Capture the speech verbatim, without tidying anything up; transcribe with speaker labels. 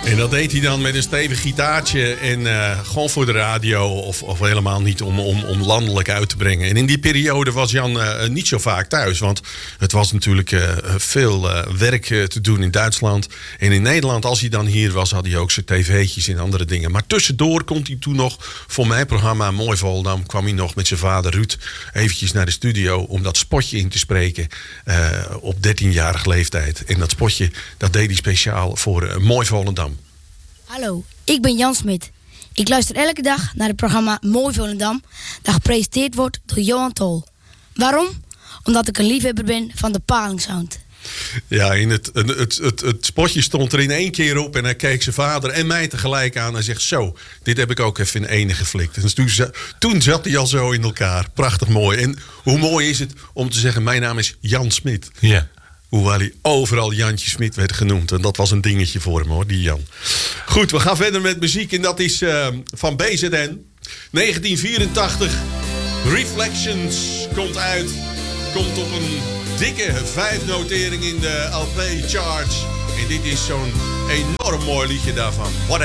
Speaker 1: En dat deed hij dan met een stevig gitaartje en uh, gewoon voor de radio of, of helemaal niet om, om, om landelijk uit te brengen. En in die periode was Jan uh, niet zo vaak thuis, want het was natuurlijk uh, veel uh, werk uh, te doen in Duitsland. En in Nederland, als hij dan hier was, had hij ook zijn tv'tjes en andere dingen. Maar tussendoor komt hij toen nog voor mijn programma Mooi Volendam, kwam hij nog met zijn vader Ruud eventjes naar de studio om dat spotje in te spreken uh, op dertienjarige leeftijd. En dat spotje, dat deed hij speciaal voor uh, Mooi Volendam.
Speaker 2: Hallo, ik ben Jan Smit. Ik luister elke dag naar het programma Mooi Volendam, dat gepresenteerd wordt door Johan Tol. Waarom? Omdat ik een liefhebber ben van de palingsound.
Speaker 1: Ja, in het, het, het, het, het spotje stond er in één keer op en hij keek zijn vader en mij tegelijk aan en zegt: zo, dit heb ik ook even in ene geflikt. En toen, toen zat hij al zo in elkaar. Prachtig mooi. En hoe mooi is het om te zeggen: mijn naam is Jan Smit.
Speaker 3: Ja.
Speaker 1: Hoewel hij overal Jantje Smit werd genoemd. En dat was een dingetje voor hem hoor, die Jan. Goed, we gaan verder met muziek. En dat is uh, van B Z N. negentien vierentachtig. Reflections komt uit. Komt op een dikke vijf notering in de L P charts. En dit is zo'n enorm mooi liedje daarvan. Whatever.